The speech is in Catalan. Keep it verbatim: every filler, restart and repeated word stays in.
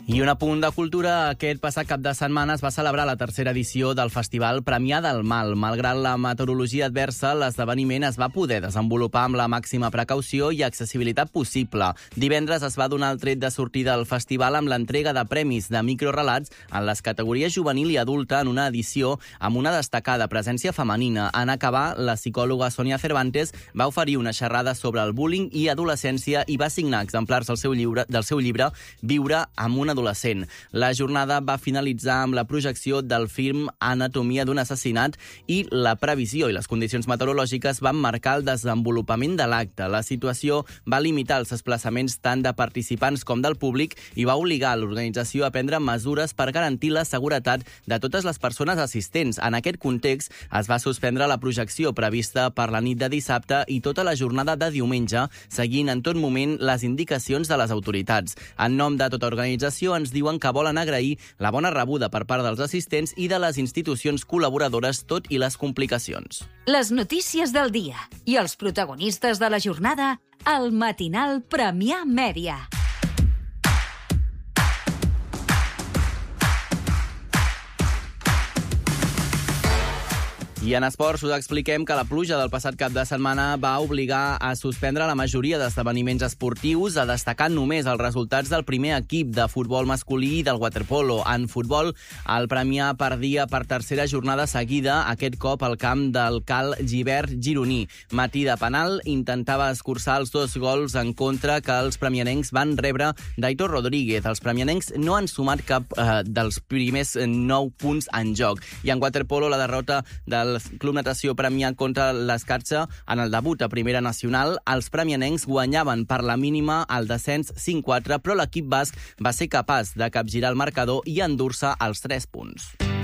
I un apunt de cultura, aquest passat cap de setmana es va celebrar la tercera edició del Festival Premià del Mal. Malgrat la meteorologia adversa, l'esdeveniment es va poder desenvolupar amb la màxima precaució i accessibilitat possible. Divendres es va donar el tret de sortida al festival amb l'entrega de premis de microrelats en les categories juvenil i adulta en una edició amb una destacada presència femenina. En acabar, la psicòloga Sonia Cervantes va oferir una xerrada sobre el bullying i adolescència i va signar exemplars del seu llibre, del seu llibre Viure amb un adolescent. La jornada va finalitzar amb la projecció del film Anatomia d'un assassinat i la previsió i les condicions meteorològiques van marcar el desenvolupament de l'acte. La situació va limitar els desplaçaments tant de participants com del públic i va obligar l'organització a prendre mesures per garantir la seguretat de totes les persones assistents. En aquest context, es va suspendre la projecció prevista per la nit de dissabte i tota la jornada de diumenge, seguint en tot moment les indicacions de les autoritats. En nom de tota organització ens diuen que volen agrair la bona rebuda per part dels assistents i de les institucions col·laboradores, tot i les complicacions. Les notícies del dia i els protagonistes de la jornada al matinal Premià Mèdia. I en esports us expliquem que la pluja del passat cap de setmana va obligar a suspendre la majoria d'esdeveniments esportius, a destacar només els resultats del primer equip de futbol masculí i del waterpolo. En futbol, el Premià perdia per tercera jornada seguida, aquest cop al camp del Cal Gibert gironí. Matí de penal intentava escurçar els dos gols en contra que els premianencs van rebre d'Aitor Rodríguez. Els premianencs no han sumat cap eh, dels primers nou punts en joc. I en waterpolo, la derrota del Club Natació Premià contra l'Escarxa en el debut a Primera Nacional. Els premianencs guanyaven per la mínima el descens cinc quatre, però l'equip basc va ser capaç de capgirar el marcador i endur-se els tres punts.